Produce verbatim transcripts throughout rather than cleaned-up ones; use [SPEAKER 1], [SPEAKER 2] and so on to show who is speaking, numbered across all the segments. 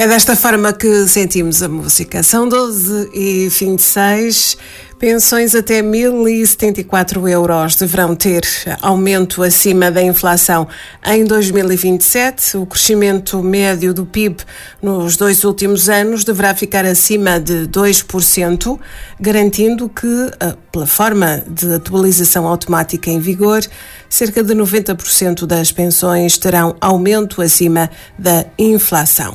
[SPEAKER 1] É desta forma que sentimos a música. São doze e vinte e seis. Pensões até mil e setenta e quatro euros deverão ter aumento acima da inflação em dois mil e vinte e sete. O crescimento médio do P I B nos dois últimos anos deverá ficar acima de dois por cento, garantindo que, pela forma de atualização automática em vigor, cerca de noventa por cento das pensões terão aumento acima da inflação.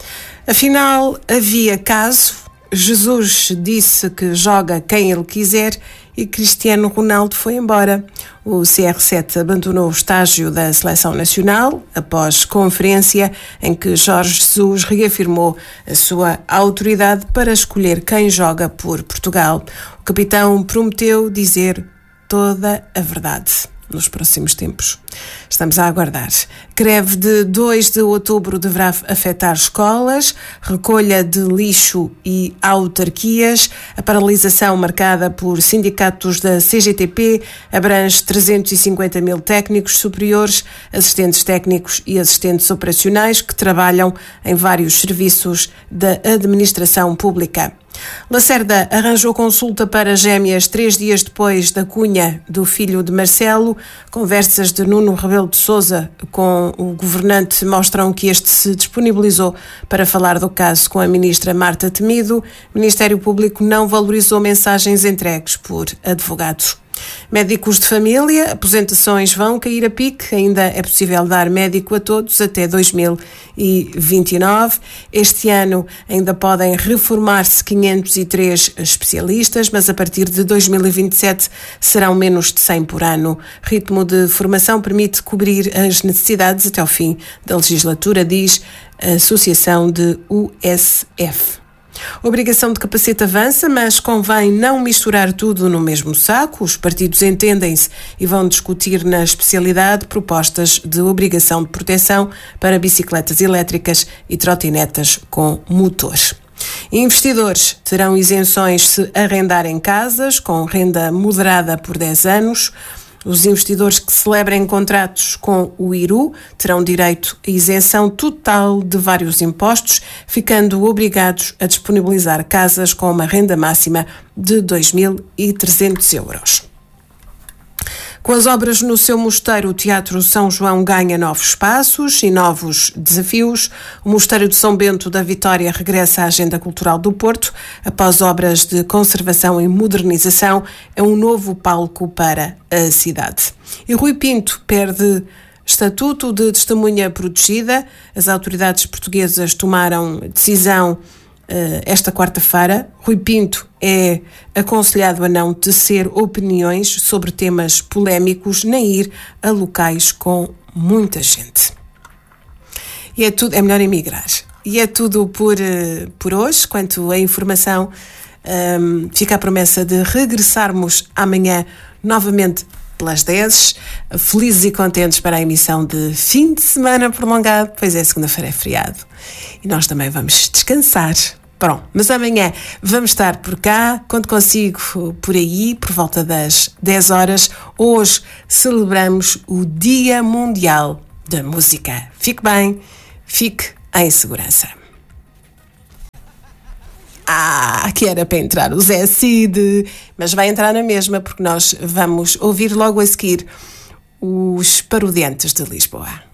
[SPEAKER 1] Afinal, havia caso. Jesus disse que joga quem ele quiser e Cristiano Ronaldo foi embora. O C R sete abandonou o estágio da Seleção Nacional após conferência em que Jorge Jesus reafirmou a sua autoridade para escolher quem joga por Portugal. O capitão prometeu dizer toda a verdade nos próximos tempos. Estamos a aguardar. Greve de dois de outubro deverá afetar escolas, recolha de lixo e autarquias. A paralisação marcada por sindicatos da C G T P abrange trezentos e cinquenta mil técnicos superiores, assistentes técnicos e assistentes operacionais que trabalham em vários serviços da administração pública. Lacerda arranjou consulta para gêmeas três dias depois da cunha do filho de Marcelo. Conversas de Nuno Rebelo de Sousa com o governante mostram que este se disponibilizou para falar do caso com a ministra Marta Temido. O Ministério Público não valorizou mensagens entregues por advogados. Médicos de família, aposentações vão cair a pique, ainda é possível dar médico a todos até dois mil e vinte e nove. Este ano ainda podem reformar-se quinhentos e três especialistas, mas a partir de dois mil e vinte e sete serão menos de cem por ano. Ritmo de formação permite cobrir as necessidades até ao fim da legislatura, diz a Associação de U S F. A obrigação de capacete avança, mas convém não misturar tudo no mesmo saco. Os partidos entendem-se e vão discutir na especialidade propostas de obrigação de proteção para bicicletas elétricas e trotinetas com motor. Investidores terão isenções se arrendarem casas com renda moderada por dez anos. Os investidores que celebrem contratos com o I R U terão direito à isenção total de vários impostos, ficando obrigados a disponibilizar casas com uma renda máxima de dois mil e trezentos euros. Com as obras no seu mosteiro, o Teatro São João ganha novos espaços e novos desafios. O Mosteiro de São Bento da Vitória regressa à agenda cultural do Porto. Após obras de conservação e modernização, é um novo palco para a cidade. E Rui Pinto perde estatuto de testemunha protegida. As autoridades portuguesas tomaram decisão esta quarta-feira. Rui Pinto é aconselhado a não tecer opiniões sobre temas polémicos nem ir a locais com muita gente. E é tudo, é melhor emigrar. E é tudo por, por hoje. Quanto à informação, um, fica a promessa de regressarmos amanhã novamente pelas dez, felizes e contentes para a emissão de fim de semana prolongado, pois é, segunda-feira é feriado. E nós também vamos descansar. Pronto, mas amanhã vamos estar por cá, quando consigo, por aí, por volta das dez horas. Hoje celebramos o Dia Mundial da Música. Fique bem, fique em segurança. Ah, que era para entrar o Zé Cid, mas vai entrar na mesma, porque nós vamos ouvir logo a seguir os Parodiantes de Lisboa.